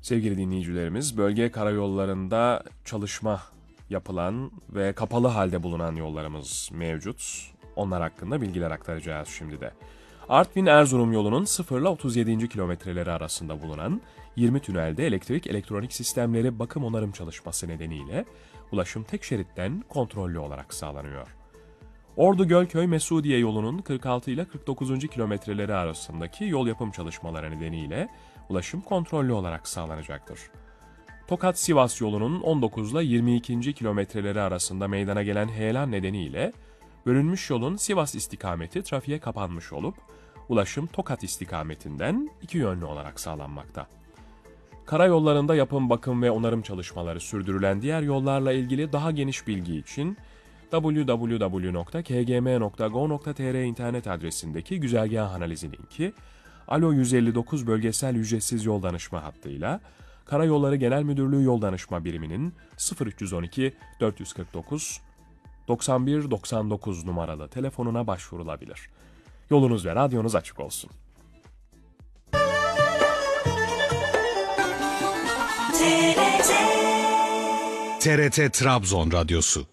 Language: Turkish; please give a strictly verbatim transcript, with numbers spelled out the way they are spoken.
Sevgili dinleyicilerimiz, bölge karayollarında çalışma yapılan ve kapalı halde bulunan yollarımız mevcut. Onlar hakkında bilgiler aktaracağız şimdi de. Artvin-Erzurum yolunun sıfır ile otuz yedinci kilometreleri arasında bulunan yirmi tünelde elektrik elektronik sistemleri bakım onarım çalışması nedeniyle ulaşım tek şeritten kontrollü olarak sağlanıyor. Ordu-Gölköy-Mesudiye yolunun kırk altı ile kırk dokuzuncu kilometreleri arasındaki yol yapım çalışmaları nedeniyle ulaşım kontrollü olarak sağlanacaktır. Tokat-Sivas yolunun on dokuz ile yirmi ikinci kilometreleri arasında meydana gelen heyelan nedeniyle bölünmüş yolun Sivas istikameti trafiğe kapanmış olup ulaşım Tokat istikametinden iki yönlü olarak sağlanmakta. Karayollarında yapım, bakım ve onarım çalışmaları sürdürülen diğer yollarla ilgili daha geniş bilgi için double-u double-u double-u nokta k g m nokta gov nokta t r internet adresindeki güzergah analizi linki, Alo yüz elli dokuz bölgesel ücretsiz yol danışma hattıyla Karayolları Genel Müdürlüğü Yol Danışma Biriminin sıfır üç on iki dört yüz kırk dokuz doksan bir doksan dokuz numaralı telefonuna başvurulabilir. Yolunuz ve radyonuz açık olsun. T R T Trabzon Radyosu